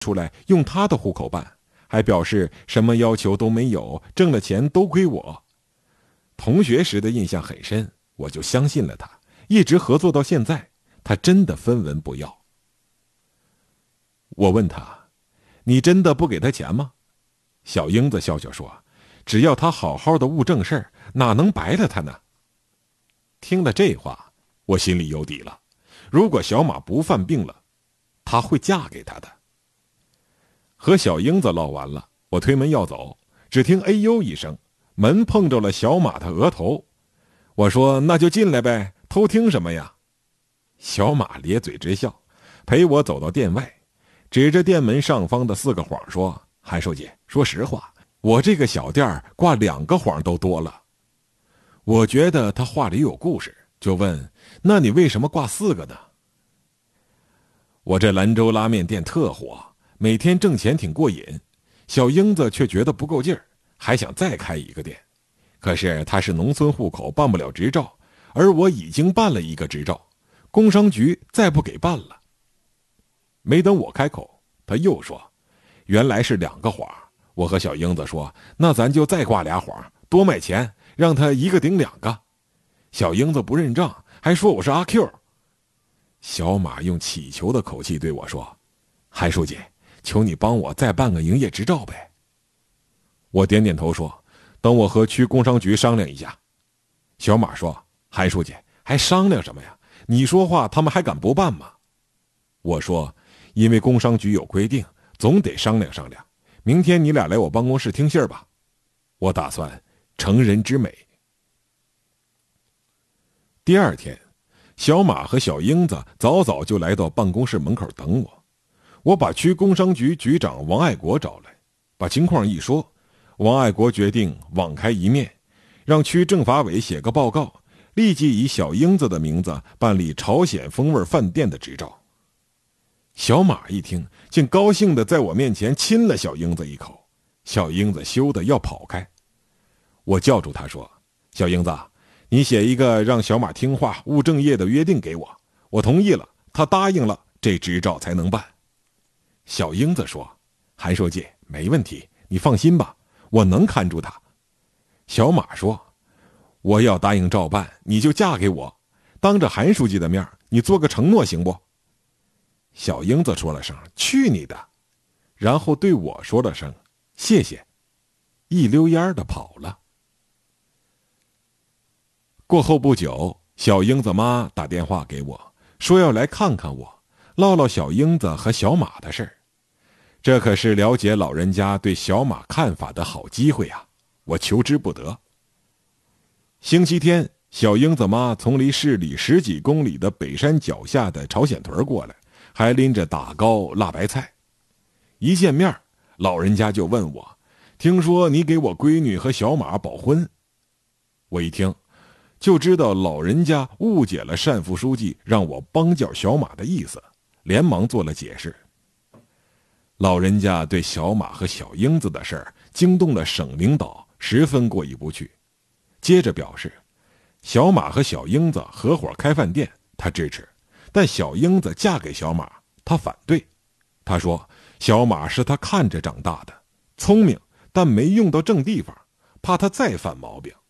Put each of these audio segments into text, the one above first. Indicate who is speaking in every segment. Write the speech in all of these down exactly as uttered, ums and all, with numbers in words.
Speaker 1: 出来用他的户口办，还表示什么要求都没有，挣了钱都归我。同学时的印象很深，我就相信了他，一直合作到现在，他真的分文不要。我问他，你真的不给他钱吗？小英子笑笑说，只要他好好的务正事，哪能白了他呢？听了这话，我心里有底了，如果小马不犯病了，他会嫁给他的。和小英子唠完了，我推门要走，只听哎呦一声，门碰着了小马的额头。我说，那就进来呗，偷听什么呀？小马咧嘴直笑，陪我走到店外，指着店门上方的四个晃说，韩书记，说实话，我这个小店挂两个晃都多了。我觉得他话里有故事，就问，那你为什么挂四个呢？我这兰州拉面店特火，每天挣钱挺过瘾，小英子却觉得不够劲儿，还想再开一个店。可是他是农村户口，办不了执照，而我已经办了一个执照，工商局再不给办了。没等我开口，他又说，原来是两个晃。我和小英子说，那咱就再挂俩晃，多卖钱，让他一个顶两个。小英子不认账，还说我是阿 Q。 小马用乞求的口气对我说，韩书记，求你帮我再办个营业执照呗。我点点头说，等我和区工商局商量一下。小马说，韩书记，还商量什么呀？你说话他们还敢不办吗？我说，因为工商局有规定，总得商量商量。明天你俩来我办公室听信儿吧，我打算成人之美。第二天，小马和小英子早早就来到办公室门口等我。我把区工商局局长王爱国找来，把情况一说，王爱国决定网开一面，让区政法委写个报告，立即以小英子的名字办理朝鲜风味饭店的执照。小马一听，竟高兴地在我面前亲了小英子一口，小英子羞得要跑开。我叫住他说，小英子，你写一个让小马听话务正业的约定给我，我同意了，他答应了，这执照才能办。小英子说，韩书记，没问题，你放心吧，我能看住他。小马说，我要答应照办，你就嫁给我，当着韩书记的面，你做个承诺行不？小英子说了声去你的，然后对我说了声谢谢，一溜烟的跑了。过后不久，小英子妈打电话给我，说要来看看我，唠唠小英子和小马的事儿。这可是了解老人家对小马看法的好机会啊，我求之不得。星期天，小英子妈从离市里十几公里的北山脚下的朝鲜屯过来，还拎着打糕、辣白菜。一见面，老人家就问我，听说你给我闺女和小马保婚。我一听，就知道老人家误解了单副书记让我帮教小马的意思，连忙做了解释。老人家对小马和小英子的事儿惊动了省领导，十分过意不去。接着表示，小马和小英子合伙开饭店，他支持，但小英子嫁给小马，他反对。他说，小马是他看着长大的，聪明，但没用到正地方，怕他再犯毛病。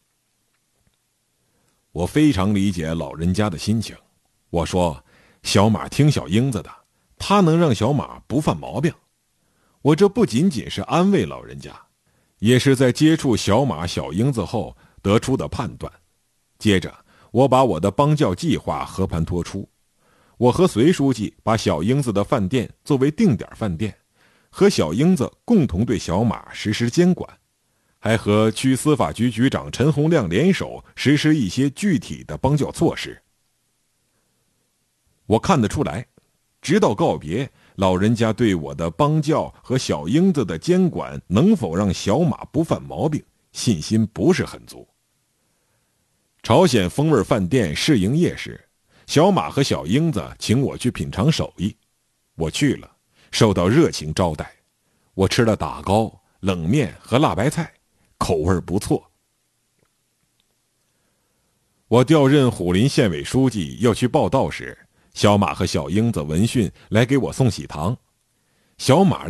Speaker 1: 我非常理解老人家的心情，我说，小马听小英子的，他能让小马不犯毛病。我这不仅仅是安慰老人家，也是在接触小马小英子后得出的判断。接着，我把我的帮教计划和盘托出。我和隋书记把小英子的饭店作为定点饭店，和小英子共同对小马实施监管，还和区司法局局长陈洪亮联手实施一些具体的帮教措施。我看得出来，直到告别，老人家对我的帮教和小英子的监管能否让小马不犯毛病，信心不是很足。朝鲜风味饭店试营业时，小马和小英子请我去品尝手艺，我去了，受到热情招待。我吃了打糕、冷面和辣白菜，口味不错。我调任虎林县委书记要去报道时，小马和小英子闻讯来给我送喜糖。 小马